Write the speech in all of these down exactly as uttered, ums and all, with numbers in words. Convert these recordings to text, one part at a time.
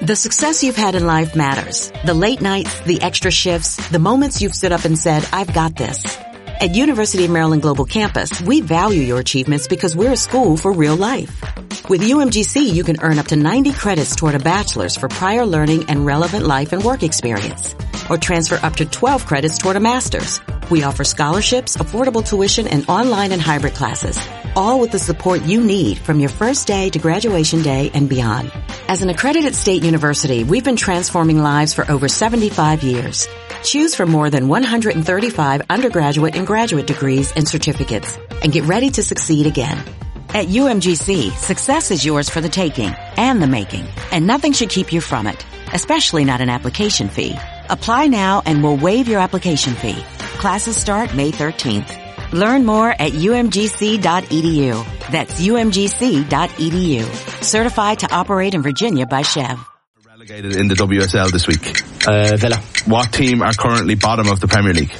The success you've had in life matters. The late nights, the extra shifts, the moments you've stood up and said, I've got this. At University of Maryland Global Campus, we value your achievements because we're a school for real life. With U M G C, you can earn up to ninety credits toward a bachelor's for prior learning and relevant life and work experience, or transfer up to twelve credits toward a master's. We offer scholarships, affordable tuition, and online and hybrid classes, all with the support you need from your first day to graduation day and beyond. As an accredited state university, we've been transforming lives for over seventy-five years. Choose from more than one hundred thirty-five undergraduate and graduate degrees and certificates, and get ready to succeed again. At U M G C, success is yours for the taking and the making, and nothing should keep you from it, especially not an application fee. Apply now and we'll waive your application fee. Classes start May thirteenth. Learn more at U M G C dot E D U. That's U M G C dot E D U. Certified to operate in Virginia by Chev. Relegated in the W S L this week. Uh, Villa. What team are currently bottom of the Premier League?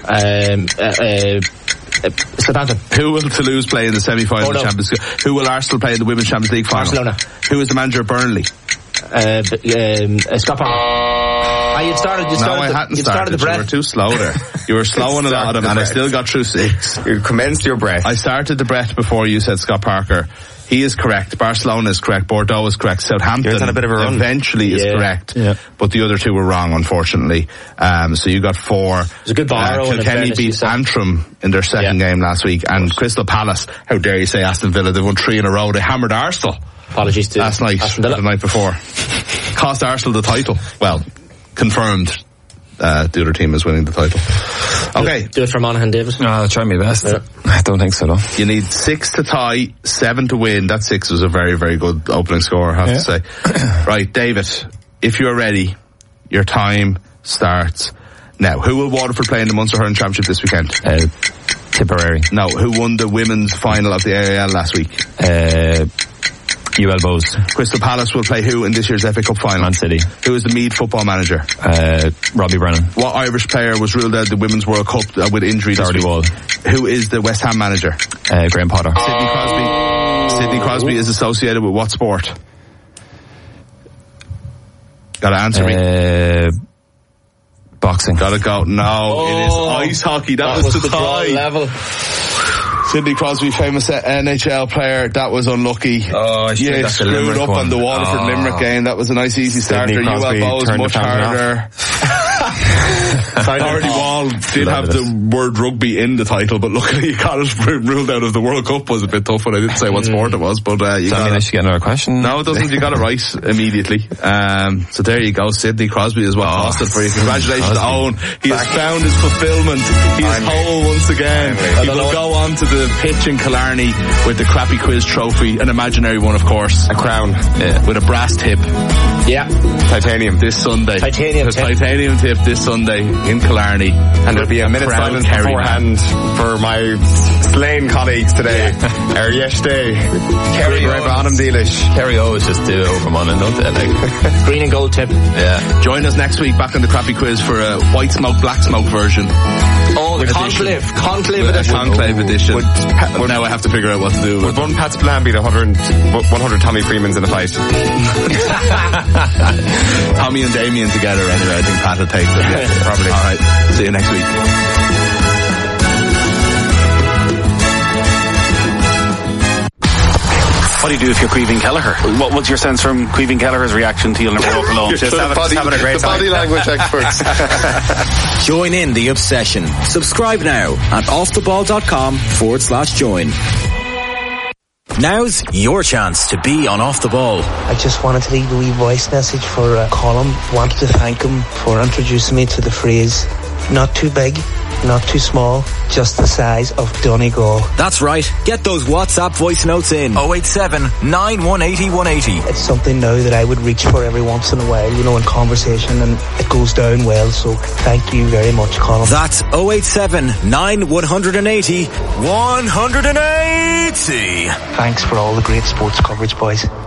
Um, uh, uh, uh, Southampton. Who will Toulouse play in the semi-final oh, no. of the Champions League? Who will Arsenal play in the Women's Champions League final? Barcelona. Who is the manager of Burnley? Uh, um, uh, Scott Parker. Ah, you started, you started, no, I the, hadn't you started. started the breath. You were too slow there. You were slow on a lot of them, and I still got through six. You commenced your breath. I started the breath before you said Scott Parker. He is correct. Barcelona is correct. Bordeaux is correct. Southampton You're on a bit of a run. eventually yeah. is correct. Yeah. But the other two were wrong, unfortunately. Um, so you got four. It was a good borrow. Uh, Kilkenny beat Antrim in their second yeah. game last week. And Crystal Palace, how dare you say Aston Villa, they won three in a row. They hammered Arsenal. Apologies to last night, or the night before. Cost Arsenal the title. Well, confirmed. Uh, the other team is winning the title. Okay. Do, do it for Monaghan, David. No, I'll try my best. Yeah. I don't think so, though. You need six to tie, seven to win. That six was a very, very good opening score, I have yeah. to say. Right, David, if you're ready, your time starts now. Who will Waterford play in the Munster Hurling Championship this weekend? Uh, Tipperary. No, who won the women's final of the A A L last week? Uh... U L Bows. Crystal Palace will play who in this year's F A Cup final? Man City. Who is the Meath football manager? Uh, Robbie Brennan. What Irish player was ruled out of the Women's World Cup uh, with injury this week? Wall. Who is the West Ham manager? Uh, Graham Potter. Sidney Crosby. Sidney Crosby is associated with what sport? Gotta answer uh, me. Boxing. Gotta go. No, oh, it is ice hockey. That, that was, was the the tie. level. Sidney Crosby, famous N H L player. That was unlucky. Oh, I yeah, that's screwed up one. on the Waterford oh. Limerick game. That was a nice easy starter. U L Bows much harder. Hardy Wall did have the word rugby in the title, but luckily you got it ruled out of the World Cup. Was a bit tough, and I didn't say what sport it was, but uh, you Does that got mean it. I should get another question? No, it doesn't. You got it right immediately. Um, so there you go. Sidney Crosby is what oh, cost it for you. Congratulations to Owen. He has found his fulfillment. He is whole once again. He will go on to the pitch in Killarney with the crappy quiz trophy, an imaginary one, of course. A crown. Yeah, with a brass tip. Yeah. Titanium this Sunday. Titanium the tip. Titanium tip this Sunday in Killarney. And there'll be a minute silence beforehand for my slain colleagues today. Er yesterday. Kerry Anam Dealish. Kerry always just do over Monaghan, don't they? Like, green and gold tip. Yeah. Join us next week back on the crappy quiz for a white smoke, black smoke version. Oh, the edition. conclave. Conclave The edition. conclave edition. Would, But now I have to figure out what to do. would one Pat's plan beat one hundred, one hundred Tommy Freemans in a fight? Tommy and Damien together anyway. I think Pat will take them. Yeah, probably. Alright. See you next week. What do you do if you're Caoimhín Kelleher? What was your sense from Caoimhín Kelleher's reaction to You'll Never Walk Alone? Just have, body, having a great the time. body language experts. Join in the obsession. Subscribe now at offtheball.com forward slash join. Now's your chance to be on Off the Ball. I just wanted to leave a wee voice message for uh, Colin. Wanted to thank him for introducing me to the phrase, not too big, not too small, just the size of Donegal. That's right. Get those WhatsApp voice notes in. oh eight seven, nine one eight oh, one eight oh. It's something now that I would reach for every once in a while, you know, in conversation, and it goes down well, so thank you very much, Colin. That's oh eight seven, nine one eight oh, one eight oh. Thanks for all the great sports coverage, boys.